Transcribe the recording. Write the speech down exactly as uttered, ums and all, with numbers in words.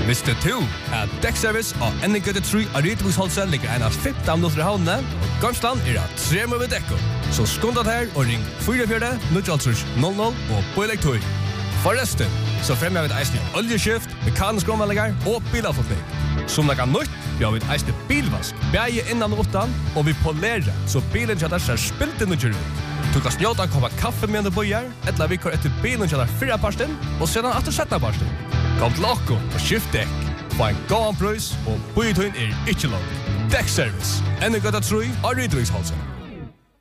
Visste du at Deckservice og N G tre av Rydviksholset ligger en av femten minutter i havnene, og Gamsland er at tre med dekko. Så skånda her og ring fire fire null null null og på elektor. Forresten, så fremmer vi et eisende oljeskift, mekanisk omvallinger og bilavfotning. Som det kan nytt, vi har vi et eisende bilvask, beie innan og utan, og vi polerer, så bilen kjadar ser spilt inn og kjører ut. Du kan snjåta koppa kaffe med en bøyer, etla vi kår etter bilen kjadar fyrra parsten, og sedan atter setna parsten. Kom til okko og skift dekk. Få en gåan prøys, og bøytøyen er ikke langt. Deckservice, N G tre av Rydviksholset.